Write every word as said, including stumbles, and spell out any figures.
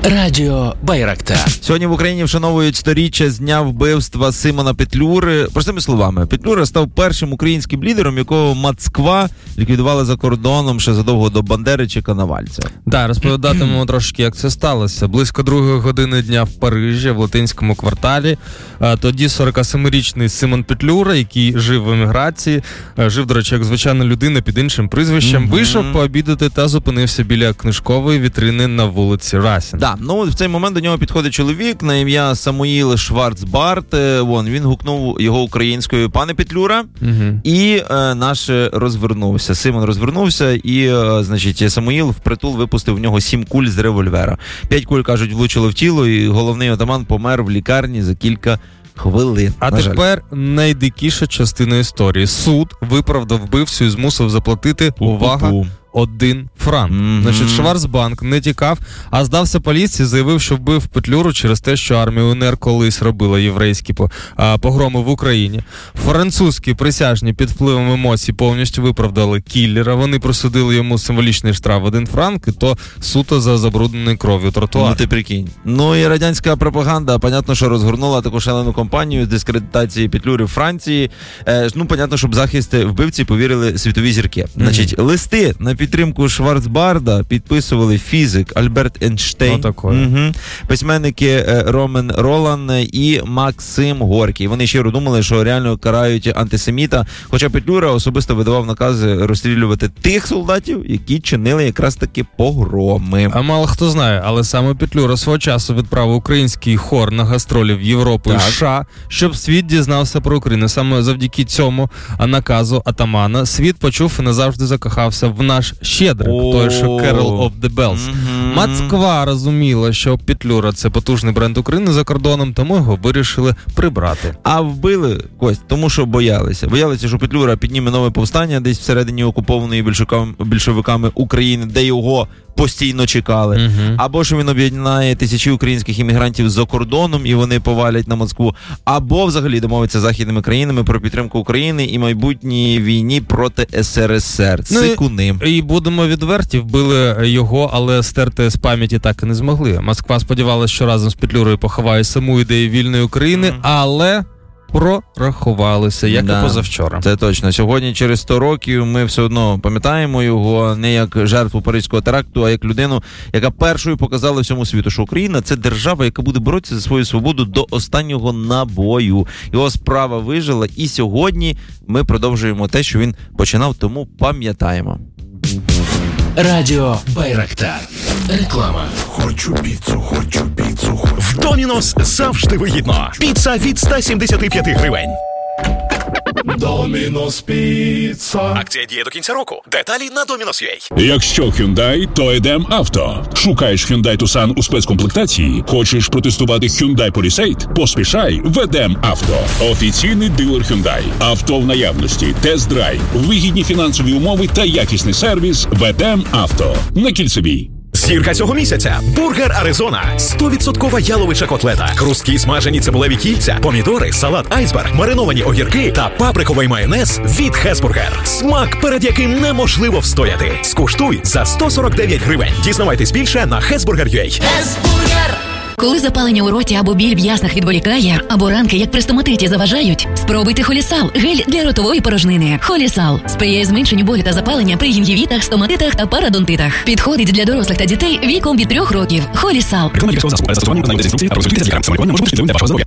Радіо Байрактар. Сьогодні в Україні вшановують сторіччя з дня вбивства Симона Петлюри. Простими словами, Петлюра став першим українським лідером, якого Москва ліквідувала за кордоном ще задовго до Бандери чи Коновальця. Так, розповідатимемо трошки, як це сталося. Близько другої години дня в Парижі, в Латинському кварталі. Тоді сорокасемирічний Симон Петлюра, який жив в еміграції, жив, до речі, як звичайна людина під іншим прізвищем, mm-hmm. вийшов пообідати та зупинився біля книжкової вітрини на вулиці Расін. Да, ну в цей момент до нього підходить чоловік на ім'я Самуїл Шварцбарт. Вон, він гукнув його українською «Пане Петлюра», mm-hmm. і е, наш розвернувся. Симон розвернувся і, е, значить, Самуїл впритул випустив в нього сім куль з револьвера. П'ять куль, кажуть, влучило в тіло, і головний отаман помер в лікарні за кілька хвилин. А тепер найдикіша частина історії. Суд виправдав вбивцю і змусив заплатити, Пу-пу-пу. увага, один франк. Mm-hmm. Значить, Шварцбанк не тікав, а здався поліції, заявив, що вбив Петлюру через те, що армія УНР колись робила єврейські погроми в Україні. Французькі присяжні під впливом емоцій повністю виправдали кіллера. Вони присудили йому символічний штраф один франк, і то суто за забруднений кров'ю тротуар. Ну ти прикинь. Ну і радянська пропаганда, понятно, що розгорнула таку шалену кампанію з дискредитації Петлюри в Франції. Е, ну, понятно, щоб захист вбивці повірили світові зірки. Mm-hmm. Значить, листи на підтримку Шварцбарда підписували фізик Альберт Ейнштейн, угу. письменники Ромен Ролан і Максим Горький. Вони щиро думали, що реально карають антисеміта, хоча Петлюра особисто видавав накази розстрілювати тих солдатів, які чинили якраз таки погроми. А мало хто знає, але саме Петлюра свого часу відправив український хор на гастролі в Європу так. і США, щоб світ дізнався про Україну. Саме завдяки цьому наказу атамана світ почув і назавжди закохався в наш Щедрик, той, що Carol of the Bells. Mm-hmm. Москва розуміла, що Петлюра – це потужний бренд України за кордоном, тому його вирішили прибрати. А вбили, Кость, тому що боялися. Боялися, що Петлюра підніме нове повстання десь всередині окупованої більшовиками України, де його постійно чекали. Uh-huh. Або що він об'єднає тисячі українських іммігрантів за кордоном і вони повалять на Москву. Або взагалі домовиться з західними країнами про підтримку України і майбутній війні проти ес ер ес ер. Сикуни. Ну, і, і будемо відверті, вбили його, але стерти з пам'яті так і не змогли. Москва сподівалася, що разом з Петлюрою поховає саму ідею вільної України, uh-huh. але прорахувалися, як да, і позавчора. Це точно. Сьогодні, через сто років, ми все одно пам'ятаємо його не як жертву Паризького теракту, а як людину, яка першою показала всьому світу, що Україна – це держава, яка буде боротися за свою свободу до останнього набою. Його справа вижила, і сьогодні ми продовжуємо те, що він починав, тому пам'ятаємо. Радіо Байрактар. Реклама. Хочу піцу, хочу піцу. Хочу. В Домінос завжди вигідно. Піца від сто сімдесят п'ять гривень. Домінос Піца. Акція діє до кінця року. Деталі на Домінос.ua. Якщо Hyundai, то Едем Авто. Шукаєш Hyundai Tucson у спецкомплектації? Хочеш протестувати Hyundai Palisade? Поспішай в Едем Авто. Офіційний дилер Hyundai. Авто в наявності, тест-драйв, вигідні фінансові умови та якісний сервіс в Едем Авто. На Кільцевій. Зірка цього місяця. Бургер Аризона. сто відсотків яловича котлета. Хрусткі смажені цибулеві кільця, помідори, салат айсберг, мариновані огірки та паприковий майонез від Хесбургер. Смак, перед яким неможливо встояти. Скуштуй за сто сорок дев'ять гривень. Дізнавайтесь більше на хесбургер крапка ю а. Хесбургер! Коли запалення у роті або біль в яснах відволікає, або ранки, як при стоматиті, заважають, спробуйте Холісал – гель для ротової порожнини. Холісал сприяє зменшенню болю та запалення при гінгівітах, стоматитах та парадонтитах. Підходить для дорослих та дітей віком від трьох років. Холісал.